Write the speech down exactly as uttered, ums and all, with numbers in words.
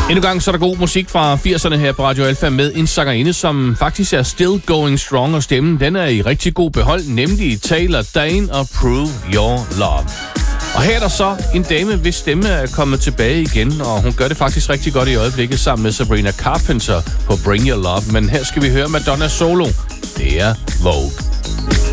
Endnu gang så er der god musik fra firserne her på Radio Alfa med en sangerinde, som faktisk er still going strong, og stemmen den er i rigtig god behold, nemlig Taylor Dayne og Prove Your Love. Og her er der så en dame, hvis stemme er kommet tilbage igen, og hun gør det faktisk rigtig godt i øjeblikket sammen med Sabrina Carpenter på Bring Your Love. Men her skal vi høre Madonna solo. Det er Vogue.